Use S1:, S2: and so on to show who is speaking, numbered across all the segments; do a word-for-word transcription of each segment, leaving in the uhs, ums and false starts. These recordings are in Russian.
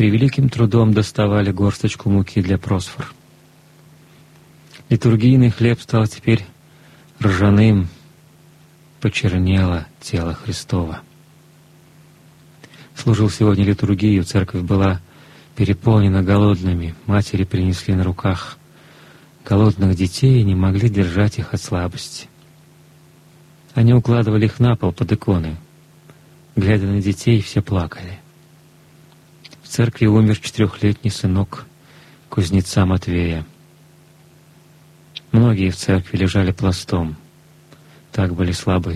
S1: превеликим трудом доставали горсточку муки для просфор. Литургийный хлеб стал теперь ржаным, почернело тело Христово. Служил сегодня литургию, церковь была переполнена голодными, матери принесли на руках голодных детей и не могли держать их от слабости. Они укладывали их на пол под иконы. Глядя на детей, все плакали. В церкви умер четырехлетний сынок кузнеца Матвея. Многие в церкви лежали пластом, так были слабы.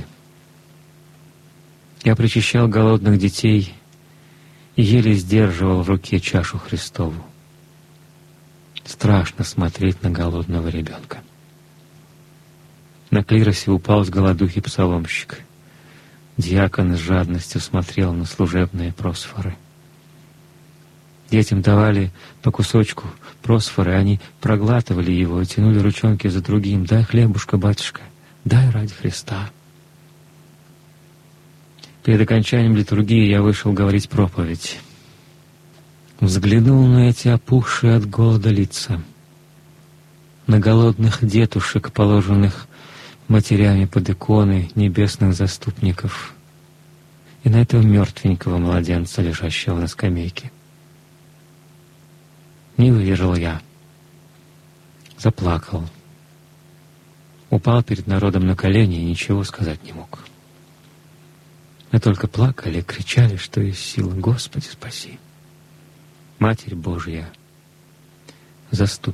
S1: Я причащал голодных детей и еле сдерживал в руке чашу Христову. Страшно смотреть на голодного ребенка. На клиросе упал с голодухи псаломщик. Диакон с жадностью смотрел на служебные просфоры. Детям давали по кусочку просфоры, они проглатывали его и тянули ручонки за другим. «Дай хлебушка, батюшка, дай ради Христа». Перед окончанием литургии я вышел говорить проповедь. Взглянул на эти опухшие от голода лица, на голодных детушек, положенных матерями под иконы небесных заступников, и на этого мертвенького младенца, лежащего на скамейке. Не выдержал я. Заплакал. Упал перед народом на колени и ничего сказать не мог. Мы только плакали и кричали, что есть сила. Господи, спаси! Матерь Божья, заступи!